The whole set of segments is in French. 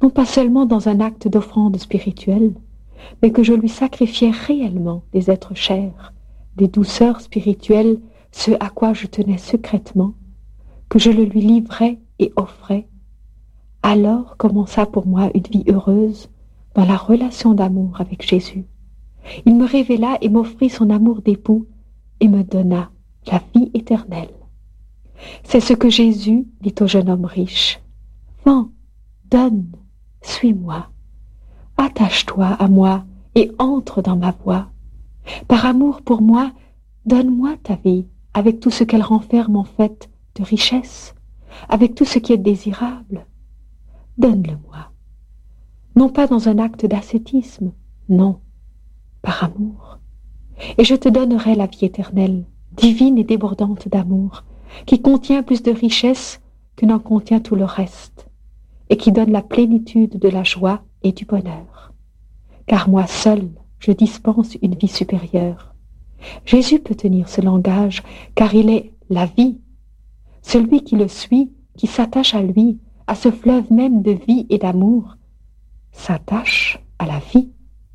non pas seulement dans un acte d'offrande spirituelle, mais que je lui sacrifiais réellement des êtres chers, des douceurs spirituelles, ce à quoi je tenais secrètement, que je le lui livrais et offrais, alors commença pour moi une vie heureuse dans la relation d'amour avec Jésus. Il me révéla et m'offrit son amour d'époux et me donna la vie éternelle. C'est ce que Jésus dit au jeune homme riche. « Vends, donne, suis-moi. Attache-toi à moi et entre dans ma voie. Par amour pour moi, donne-moi ta vie avec tout ce qu'elle renferme en fait de richesse, avec tout ce qui est désirable. Donne-le-moi. Non pas dans un acte d'ascétisme, non, par amour. Et je te donnerai la vie éternelle, divine et débordante d'amour, qui contient plus de richesse que n'en contient tout le reste, et qui donne la plénitude de la joie et du bonheur. Car moi seul, je dispense une vie supérieure. Jésus peut tenir ce langage, car il est la vie. Celui qui le suit, qui s'attache à lui, à ce fleuve même de vie et d'amour, s'attache à la vie.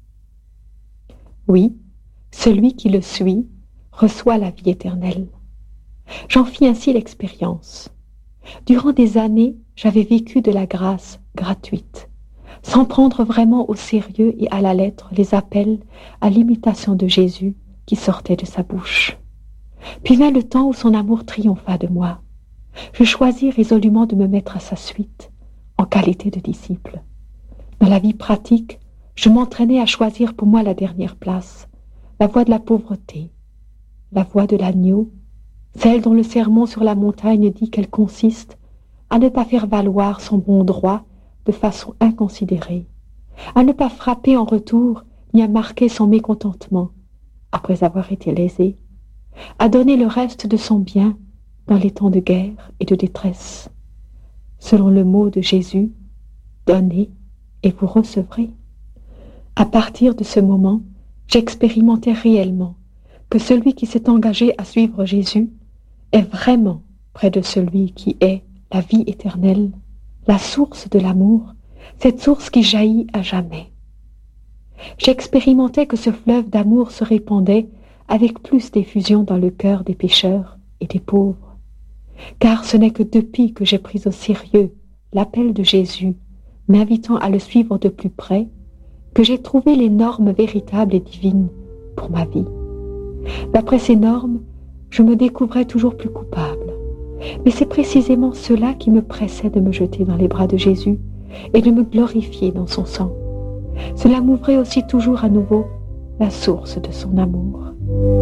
Oui, celui qui le suit reçoit la vie éternelle. J'en fis ainsi l'expérience. Durant des années, j'avais vécu de la grâce gratuite, sans prendre vraiment au sérieux et à la lettre les appels à l'imitation de Jésus qui sortaient de sa bouche. Puis vint le temps où son amour triompha de moi. Je choisis résolument de me mettre à sa suite, en qualité de disciple. Dans la vie pratique, je m'entraînais à choisir pour moi la dernière place, la voie de la pauvreté, la voie de l'agneau, celle dont le sermon sur la montagne dit qu'elle consiste à ne pas faire valoir son bon droit de façon inconsidérée, à ne pas frapper en retour ni à marquer son mécontentement après avoir été lésé, à donner le reste de son bien dans les temps de guerre et de détresse. Selon le mot de Jésus, donnez et vous recevrez. À partir de ce moment, j'expérimentais réellement que celui qui s'est engagé à suivre Jésus est vraiment près de celui qui est la vie éternelle, la source de l'amour, cette source qui jaillit à jamais. J'expérimentais que ce fleuve d'amour se répandait avec plus d'effusion dans le cœur des pécheurs et des pauvres, car ce n'est que depuis que j'ai pris au sérieux l'appel de Jésus, m'invitant à le suivre de plus près, que j'ai trouvé les normes véritables et divines pour ma vie. D'après ces normes, je me découvrais toujours plus coupable. Mais c'est précisément cela qui me pressait de me jeter dans les bras de Jésus et de me glorifier dans son sang. Cela m'ouvrait aussi toujours à nouveau la source de son amour.